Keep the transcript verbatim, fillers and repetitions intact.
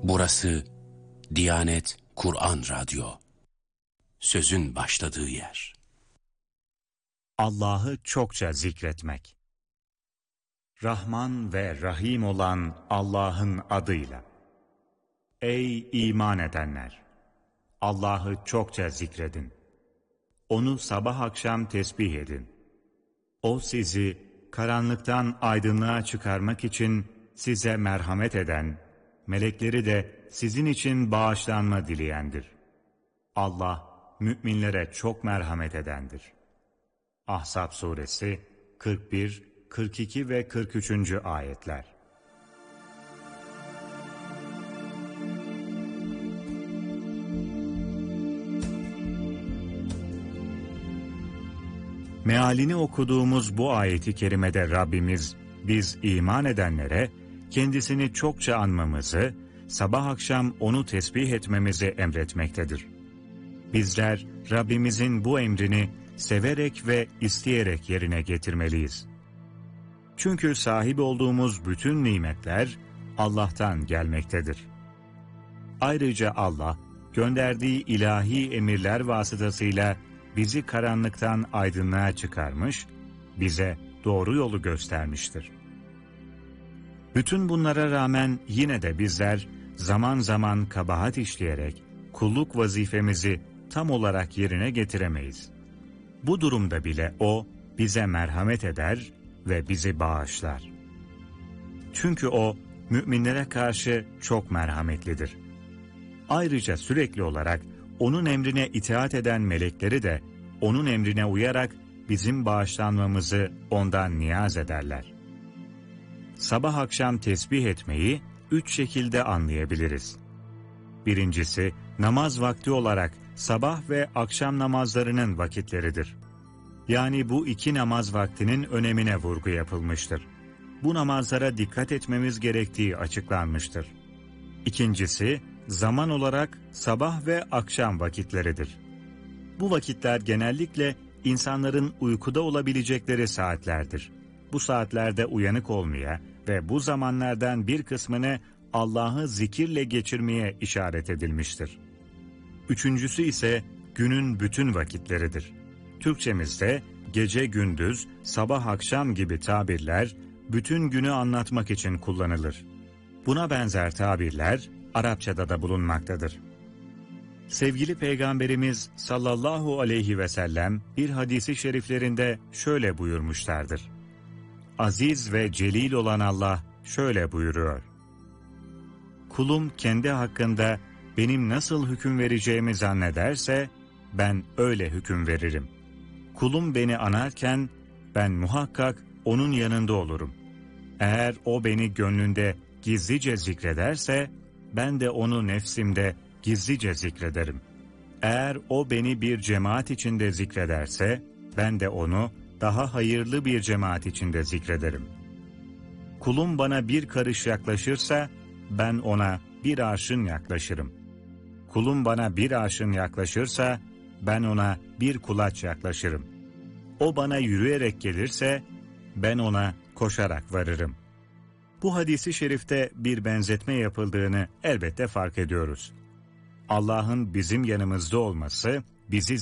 Burası Diyanet Kur'an Radyo. Sözün başladığı yer. Allah'ı çokça zikretmek. Rahman ve Rahim olan Allah'ın adıyla. Ey iman edenler! Allah'ı çokça zikredin. Onu sabah akşam tesbih edin. O sizi karanlıktan aydınlığa çıkarmak için size merhamet eden, melekleri de sizin için bağışlanma dileyendir. Allah, müminlere çok merhamet edendir. Ahzab suresi kırk bir, kırk iki ve kırk üçüncü ayetler. Mealini okuduğumuz bu ayeti kerimede Rabbimiz, biz iman edenlere kendisini çokça anmamızı, sabah akşam onu tesbih etmemizi emretmektedir. Bizler Rabbimizin bu emrini severek ve isteyerek yerine getirmeliyiz. Çünkü sahip olduğumuz bütün nimetler Allah'tan gelmektedir. Ayrıca Allah, gönderdiği ilahi emirler vasıtasıyla bizi karanlıktan aydınlığa çıkarmış, bize doğru yolu göstermiştir. Bütün bunlara rağmen yine de bizler zaman zaman kabahat işleyerek kulluk vazifemizi tam olarak yerine getiremeyiz. Bu durumda bile O bize merhamet eder ve bizi bağışlar. Çünkü O müminlere karşı çok merhametlidir. Ayrıca sürekli olarak O'nun emrine itaat eden melekleri de O'nun emrine uyarak bizim bağışlanmamızı O'ndan niyaz ederler. Sabah akşam tesbih etmeyi üç şekilde anlayabiliriz. Birincisi, namaz vakti olarak sabah ve akşam namazlarının vakitleridir. Yani bu iki namaz vaktinin önemine vurgu yapılmıştır. Bu namazlara dikkat etmemiz gerektiği açıklanmıştır. İkincisi, zaman olarak sabah ve akşam vakitleridir. Bu vakitler genellikle insanların uykuda olabilecekleri saatlerdir. Bu saatlerde uyanık olmaya ve bu zamanlardan bir kısmını Allah'ı zikirle geçirmeye işaret edilmiştir. Üçüncüsü ise günün bütün vakitleridir. Türkçemizde gece gündüz, sabah akşam gibi tabirler bütün günü anlatmak için kullanılır. Buna benzer tabirler Arapçada da bulunmaktadır. Sevgili Peygamberimiz sallallahu aleyhi ve sellem bir hadisi şeriflerinde şöyle buyurmuşlardır. Aziz ve celil olan Allah şöyle buyuruyor. Kulum kendi hakkında benim nasıl hüküm vereceğimi zannederse ben öyle hüküm veririm. Kulum beni anarken ben muhakkak onun yanında olurum. Eğer o beni gönlünde gizlice zikrederse ben de onu nefsimde gizlice zikrederim. Eğer o beni bir cemaat içinde zikrederse ben de onu daha hayırlı bir cemaat içinde zikrederim. Kulum bana bir karış yaklaşırsa ben ona bir arşın yaklaşırım. Kulum bana bir arşın yaklaşırsa ben ona bir kulaç yaklaşırım. O bana yürüyerek gelirse ben ona koşarak varırım. Bu hadisi şerifte bir benzetme yapıldığını elbette fark ediyoruz. Allah'ın bizim yanımızda olması bizi